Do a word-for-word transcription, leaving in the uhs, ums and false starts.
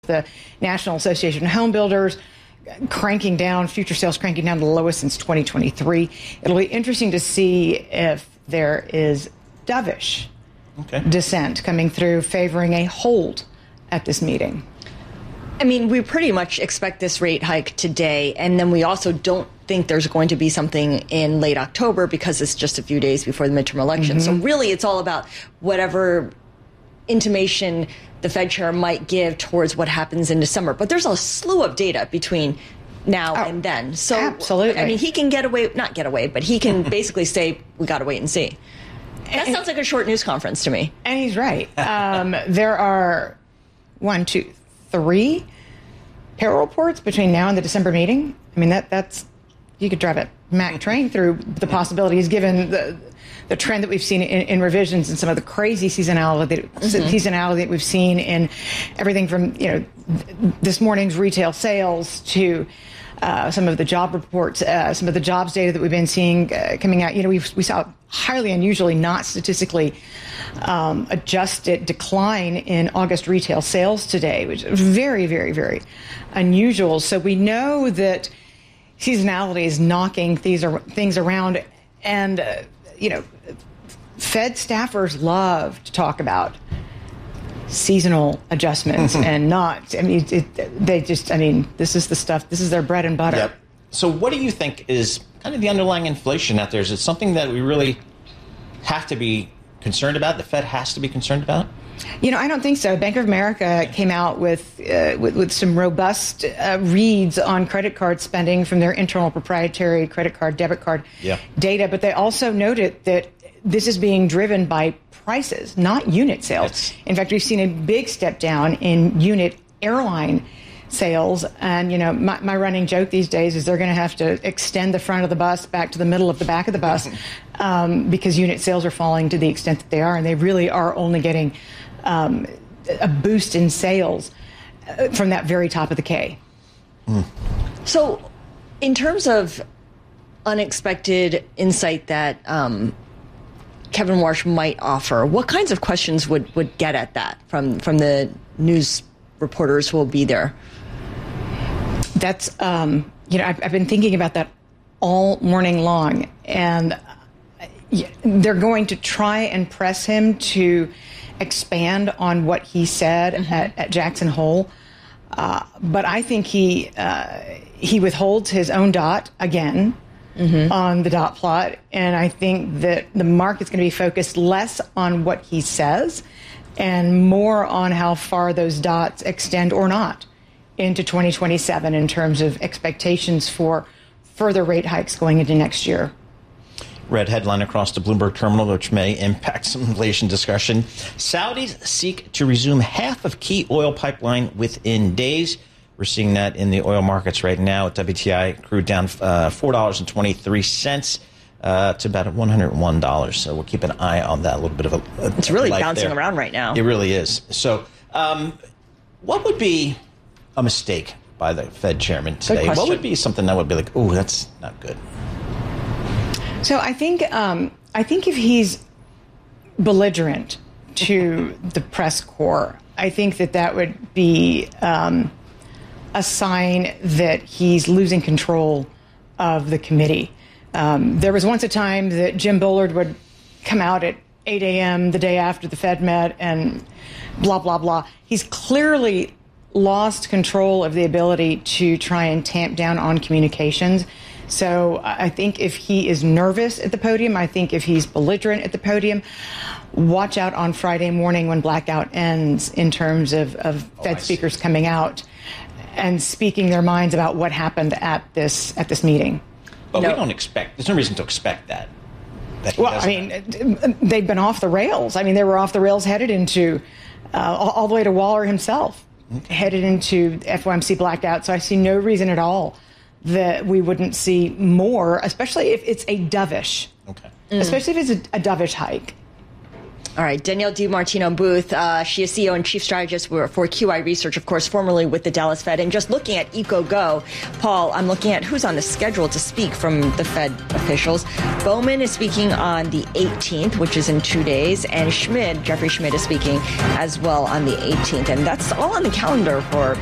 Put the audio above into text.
The National Association of Home Builders cranking down, future sales cranking down to the lowest since twenty twenty-three. It'll be interesting to see if there is dovish okay. dissent coming through favoring a hold at this meeting. I mean, we pretty much expect this rate hike today, and then we also don't think there's going to be something in late October because it's just a few days before the midterm election. Mm-hmm. So really, it's all about whatever intimation the Fed chair might give towards what happens in December. But there's a slew of data between now oh, and then. So, absolutely. I mean, he can get away, not get away, but he can basically say, we got to wait and see. That and, sounds like a short news conference to me. And he's right. Um, there are one, two, three payroll reports between now and the December meeting. I mean, that that's, you could drive a Mack train through the possibilities given the the trend that we've seen in, in revisions and some of the crazy seasonality, mm-hmm. seasonality that we've seen in everything from, you know, this morning's retail sales to uh, some of the job reports, uh, some of the jobs data that we've been seeing uh, coming out. You know, we we saw highly unusually not statistically um, adjusted decline in August retail sales today, which is very, very, very unusual. So we know that seasonality is knocking things, things around. And, uh, you know, Fed staffers love to talk about seasonal adjustments and not, I mean, it, they just, I mean, this is the stuff, this is their bread and butter. Yep. So what do you think is kind of the underlying inflation out there? Is it something that we really have to be concerned about, the Fed has to be concerned about? You know, I don't think so. Bank of America came out with uh, with, with some robust uh, reads on credit card spending from their internal proprietary credit card, debit card yeah. data. But they also noted that this is being driven by prices, not unit sales. It's- In fact, we've seen a big step down in unit airline sales. And, you know, my, my running joke these days is they're going to have to extend the front of the bus back to the middle of the back of the bus um, because unit sales are falling to the extent that they are. And they really are only getting um, a boost in sales from that very top of the K. Mm. So in terms of unexpected insight that um, Kevin Warsh might offer, what kinds of questions would, would get at that from, from the news reporters who will be there? That's, um, you know, I've, I've been thinking about that all morning long, and they're going to try and press him to expand on what he said mm-hmm. at, at Jackson Hole. Uh, but I think he uh, he withholds his own dot again mm-hmm. on the dot plot, and I think that the market's going to be focused less on what he says and more on how far those dots extend or not into twenty twenty-seven in terms of expectations for further rate hikes going into next year. Red headline across the Bloomberg terminal, which may impact some inflation discussion. Saudis seek to resume half of key oil pipeline within days. We're seeing that in the oil markets right now. W T I crude down uh, four dollars and twenty-three cents uh, to about one hundred one dollars. So we'll keep an eye on that. A little bit of a, a It's really bouncing there. around right now. It really is. So um, what would be a mistake by the Fed chairman today? What would be something that would be like, oh, that's not good? So I think um, I think if he's belligerent to the press corps, I think that that would be um, a sign that he's losing control of the committee. Um, there was once a time that Jim Bullard would come out at eight a.m. the day after the Fed met and blah, blah, blah. He's clearly lost control of the ability to try and tamp down on communications. So I think if he is nervous at the podium, I think if he's belligerent at the podium, watch out on Friday morning when blackout ends in terms of, of oh, Fed speakers coming out and speaking their minds about what happened at this at this meeting. But no. we don't expect, there's no reason to expect that. that well, I mean, that. they've been off the rails. I mean, they were off the rails headed into, uh, all, all the way to Waller himself, okay. headed into F O M C blackout. So I see no reason at all that we wouldn't see more, especially if it's a dovish, okay. mm. especially if it's a, a dovish hike. All right, Danielle DiMartino Booth, uh, she is C E O and Chief Strategist for, for Q I Research, of course, formerly with the Dallas Fed. And just looking at EcoGo, Paul, I'm looking at who's on the schedule to speak from the Fed officials. Bowman is speaking on the eighteenth, which is in two days, and Schmid, Jeffrey Schmid, is speaking as well on the eighteenth. And that's all on the calendar for